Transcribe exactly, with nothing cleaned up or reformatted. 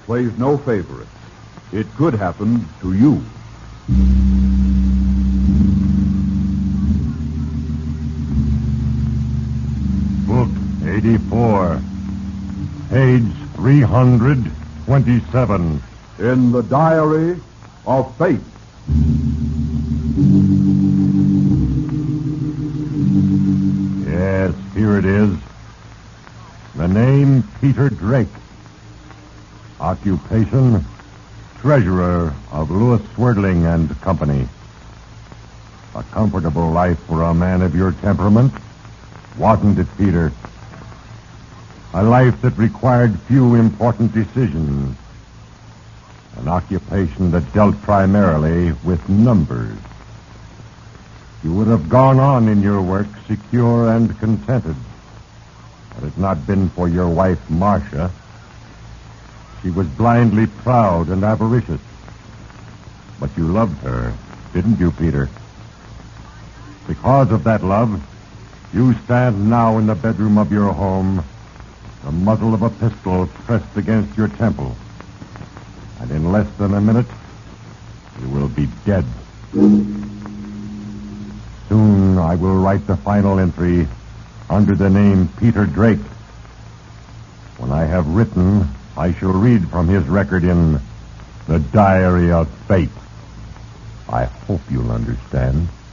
plays no favorites. It could happen to you. Book eighty-four, page three hundred twenty-seven. In the Diary of Fate. Yes, here it is. The name Peter Drake. Occupation, treasurer of Lewis Swerdling and Company. A comfortable life for a man of your temperament, wasn't it, Peter? A life that required few important decisions. An occupation that dealt primarily with numbers. You would have gone on in your work secure and contented. Had it not been for your wife, Marcia. She was blindly proud and avaricious. But you loved her, didn't you, Peter? Because of that love, you stand now in the bedroom of your home, the muzzle of a pistol pressed against your temple. And in less than a minute, you will be dead. Soon I will write the final entry under the name Peter Drake. When I have written, I shall read from his record in the Diary of Fate. I hope you'll understand.